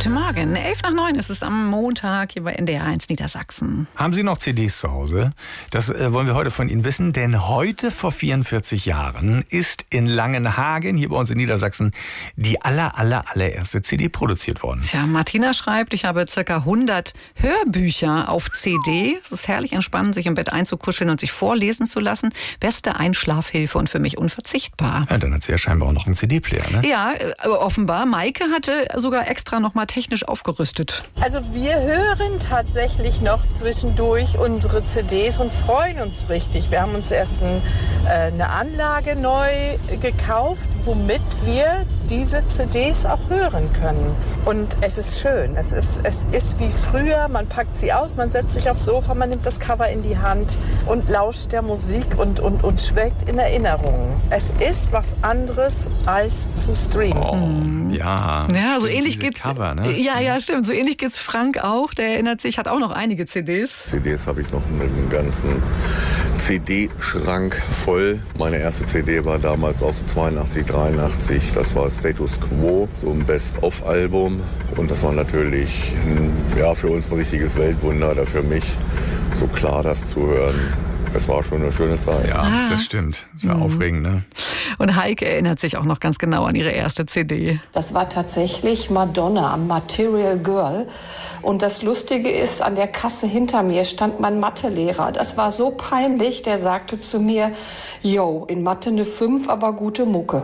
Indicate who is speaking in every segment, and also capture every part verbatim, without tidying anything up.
Speaker 1: Guten Morgen. elf nach neun ist es am Montag hier bei N D R eins Niedersachsen.
Speaker 2: Haben Sie noch C Ds zu Hause? Das äh, wollen wir heute von Ihnen wissen, denn heute vor vierundvierzig Jahren ist in Langenhagen, hier bei uns in Niedersachsen, die aller, aller, allererste C D produziert worden.
Speaker 1: Tja, Martina schreibt, ich habe circa hundert Hörbücher auf C D. Es ist herrlich entspannend, sich im Bett einzukuscheln und sich vorlesen zu lassen. Beste Einschlafhilfe und für mich unverzichtbar.
Speaker 2: Ja, dann hat sie ja scheinbar auch noch einen C D-Player, ne?
Speaker 1: Ja, aber offenbar. Maike hatte sogar extra noch mal technisch aufgerüstet.
Speaker 3: Also wir hören tatsächlich noch zwischendurch unsere C Ds und freuen uns richtig. Wir haben uns erst ein, äh, eine Anlage neu gekauft, womit wir diese C Ds auch hören können. Und es ist schön. Es ist, es ist wie früher. Man packt sie aus, man setzt sich aufs Sofa, man nimmt das Cover in die Hand und lauscht der Musik und, und, und schwelgt in Erinnerungen. Es ist was anderes als zu streamen.
Speaker 2: Oh, ja.
Speaker 1: Ja, so
Speaker 2: stimmt,
Speaker 1: ähnlich
Speaker 2: diese
Speaker 1: geht's.
Speaker 2: Cover, ne?
Speaker 1: Ja, ja, stimmt. So ähnlich geht's Frank auch. Der erinnert sich, hat auch noch einige C Ds.
Speaker 4: C Ds habe ich noch mit einem ganzen C D-Schrank voll. Meine erste C D war damals auf zweiundachtzig, dreiundachtzig. Das war Status Quo, so ein Best-of-Album. Und das war natürlich ja, für uns ein richtiges Weltwunder, oder für mich, so klar das zu hören. Es war schon eine schöne Zeit.
Speaker 2: Ja,
Speaker 1: Ah.
Speaker 2: das stimmt. Ist ja mhm. aufregend, ne?
Speaker 1: Und Heike erinnert sich auch noch ganz genau an ihre erste C D.
Speaker 5: Das war tatsächlich Madonna, Material Girl. Und das Lustige ist, an der Kasse hinter mir stand mein Mathelehrer. Das war so peinlich, der sagte zu mir, yo, in Mathe eine fünf, aber gute Mucke.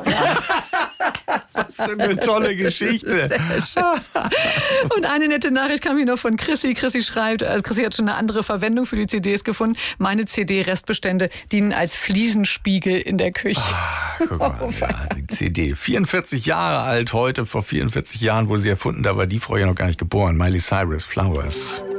Speaker 2: Was für eine tolle Geschichte.
Speaker 1: Sehr schön. Und eine nette Nachricht kam hier noch von Chrissy. Chrissy schreibt, also Chrissy hat schon eine andere Verwendung für die C Ds gefunden. Meine C D-Restbestände dienen als Fliesenspiegel in der Küche.
Speaker 2: Ah, guck mal, ja, die C D. vierundvierzig Jahre alt heute, vor vierundvierzig Jahren wurde sie erfunden, da war die Frau ja noch gar nicht geboren. Miley Cyrus, Flowers.